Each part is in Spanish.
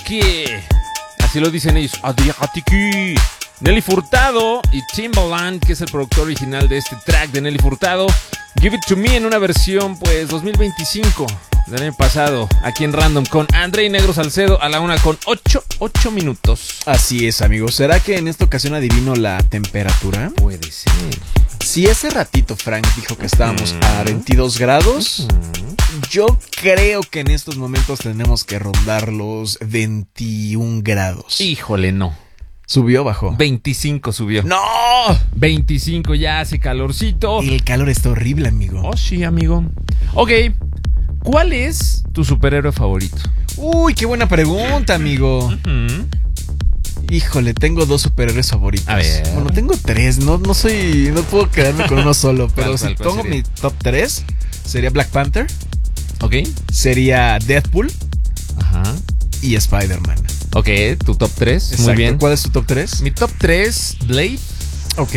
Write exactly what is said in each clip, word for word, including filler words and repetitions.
Adriático. Así lo dicen ellos, Adriático. Nelly Furtado y Timbaland, que es el productor original de este track de Nelly Furtado. Give It To Me en una versión, pues, dos mil veinticinco del año pasado, aquí en Random, con André y Negro Salcedo a la una con ocho, ocho minutos. Así es, amigos. ¿Será que en esta ocasión adivino la temperatura? Puede ser. Si ese ratito Frank dijo que estábamos Mm. a veintidós grados, Mm. yo creo que en estos momentos tenemos que rondar los veintiún grados. Híjole, no. ¿Subió o bajó? veinticinco subió. ¡No! veinticinco, ya hace calorcito. El calor está horrible, amigo. Oh, sí, amigo. Ok, ¿cuál es tu superhéroe favorito? Uy, qué buena pregunta, amigo. Mm. Híjole, tengo dos superhéroes favoritos. A ver. Bueno, tengo tres. No, no soy. No puedo quedarme con uno solo. Pero ¿Cuál, si cuál, cuál pongo sería? mi top tres, sería Black Panther, Ok. sería Deadpool Ajá. y Spider-Man. Ok, tu top tres. Muy Exacto. bien. ¿Cuál es tu top tres? Mi top tres, Blade, Ok.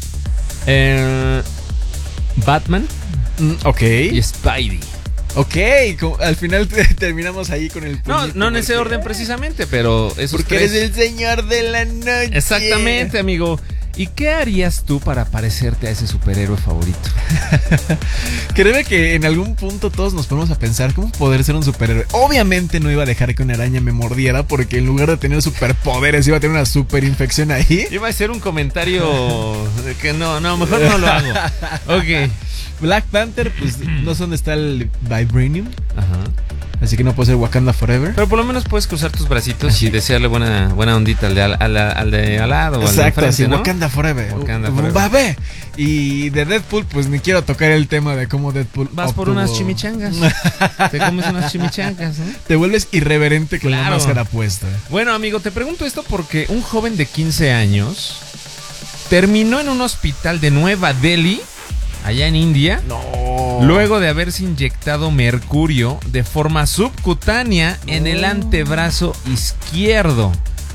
eh, Batman Mm, ok. y Spidey. Ok. Como- al final te- terminamos ahí con el. No, puñito, no en ese porque- orden precisamente, pero esos Porque tres. eres el señor de la noche. Exactamente, amigo. ¿Y qué harías tú para parecerte a ese superhéroe favorito? Créeme que en algún punto todos nos ponemos a pensar cómo poder ser un superhéroe. Obviamente no iba a dejar que una araña me mordiera, porque en lugar de tener superpoderes iba a tener una superinfección ahí. Iba a ser un comentario de que no, no, mejor no lo hago. Ok. Black Panther, pues no sé dónde está el Vibranium, Ajá. así que no puede ser Wakanda Forever. Pero por lo menos puedes cruzar tus bracitos y desearle buena, buena ondita al de al, al, al de al lado o al de Exacto, enfrente, así, ¿no? Wakanda Forever. Wakanda Uh, Forever. Babé. Y de Deadpool, pues ni quiero tocar el tema de cómo Deadpool Vas por obtuvo- unas chimichangas. Te comes unas chimichangas, ¿no? Te vuelves irreverente con la Claro. máscara puesta. Bueno, amigo, te pregunto esto porque un joven de quince años terminó en un hospital de Nueva Delhi, allá en India, No. luego de haberse inyectado mercurio de forma subcutánea en el antebrazo izquierdo.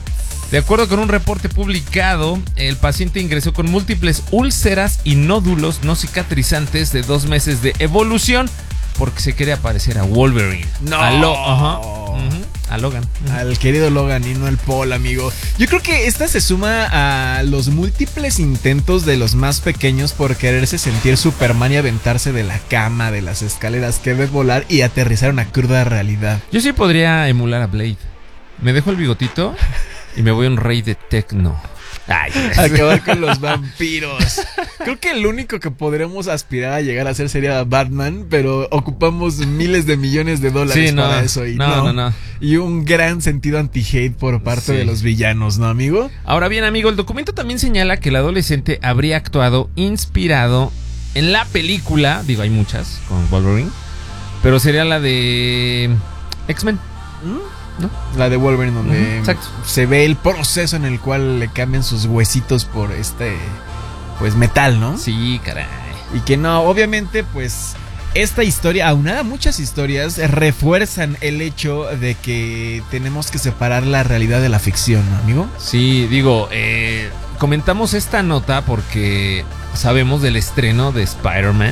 De acuerdo con un reporte publicado, el paciente ingresó con múltiples úlceras y nódulos no cicatrizantes de dos meses de evolución porque se quería parecer a Wolverine. No. A, Lo- ajá, ujú, a Logan. Ujú. Al querido Logan y no al Paul, amigo. Yo creo que esta se suma a los múltiples intentos de los más pequeños por quererse sentir Superman y aventarse de la cama, de las escaleras, que ver volar y aterrizar a una cruda realidad. Yo sí podría emular a Blade. Me dejo el bigotito y me voy a un rey de techno. Ay, Acabar con los vampiros. Creo que el único que podremos aspirar a llegar a ser sería Batman, pero ocupamos miles de millones de dólares Sí, no, para eso. Y no, no, no, no. Y un gran sentido anti-hate por parte Sí. de los villanos, ¿no, amigo? Ahora bien, amigo, el documento también señala que el adolescente habría actuado inspirado en la película, digo, hay muchas con Wolverine, pero sería la de X-Men, ¿no? La de Wolverine, donde Ujú, exacto. se ve el proceso en el cual le cambian sus huesitos por este, pues, metal, ¿no? Sí, caray. Y que no, obviamente, pues, esta historia, aunada a muchas historias, refuerzan el hecho de que tenemos que separar la realidad de la ficción, ¿no, amigo? Sí, digo, eh, comentamos esta nota porque sabemos del estreno de Spider-Man.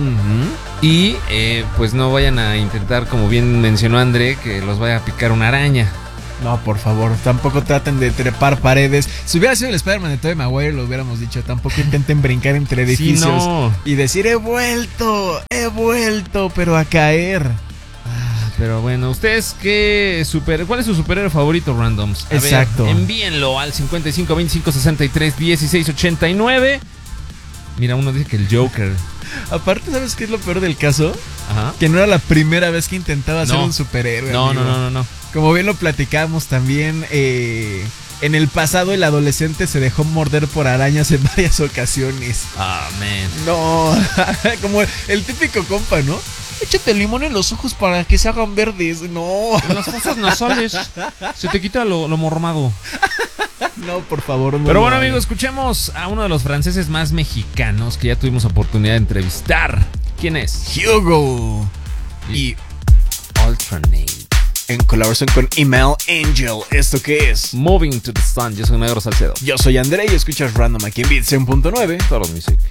Y eh, pues no vayan a intentar, como bien mencionó André, que los vaya a picar una araña. No, por favor, tampoco traten de trepar paredes. Si hubiera sido el Spider-Man de Tobey Maguire, lo hubiéramos dicho. Tampoco intenten brincar entre edificios Sí, no. y decir, he vuelto, he vuelto, pero a caer. Pero bueno, ¿ustedes qué super, cuál es su superhéroe favorito, randoms? A Exacto. ver, envíenlo al cincuenta y cinco veinticinco sesenta y tres dieciséis ochenta y nueve. Mira, uno dice que el Joker. Aparte, ¿sabes qué es lo peor del caso? Ajá. Que no era la primera vez que intentaba ser No. un superhéroe. No, no, amigo. no, no, no. Como bien lo platicábamos también, eh, en el pasado el adolescente se dejó morder por arañas en varias ocasiones. Ah, man. No, como el típico compa, ¿no? Échate limón en los ojos para que se hagan verdes. No, En las fosas nasales se te quita lo, lo mormado. no, por favor. No Pero lo bueno, hagan. amigos, escuchemos a uno de los franceses más mexicanos que ya tuvimos oportunidad de entrevistar. ¿Quién es? Hugo. Y Alternate. en colaboración con Email Angel, ¿esto qué es? Moving to the Sun. Yo soy Negro Salcedo. Yo soy André y escuchas Random aquí en Beat cien punto nueve. Todos mis